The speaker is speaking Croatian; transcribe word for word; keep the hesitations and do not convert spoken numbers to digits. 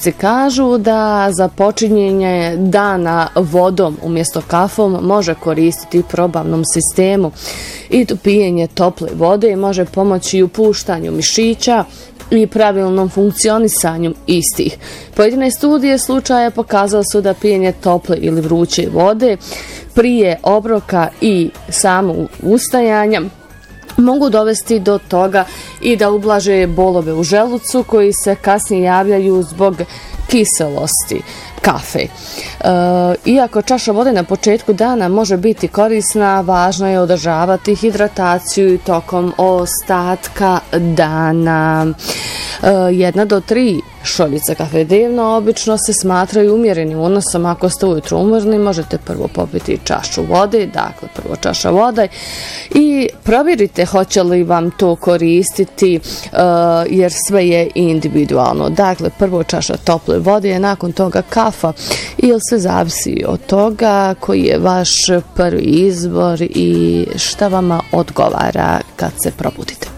Stručnjaci kažu da za počinjenje dana vodom umjesto kafom može koristiti probavnom sistemu i to pijenje tople vode može pomoći u puštanju mišića i pravilnom funkcionisanju istih. Pojedine studije slučaja pokazale su da pijenje tople ili vruće vode prije obroka i samog ustajanja mogu dovesti do toga i da ublaže bolove u želucu koji se kasnije javljaju zbog kiselosti kafe. E, iako čaša vode na početku dana može biti korisna, važno je održavati hidrataciju i tokom ostatka dana. E, jedna do tri šoljice kafe dnevno obično se smatraju umjerenim unosom. Ako ste ujutro umorni, možete prvo popiti čašu vode, dakle prvo čaša vode i provjerite hoće li vam to koristiti, uh, jer sve je individualno. Dakle, prvo čaša tople vode je nakon toga kafa ili sve zavisi od toga koji je vaš prvi izbor i šta vama odgovara kad se probudite.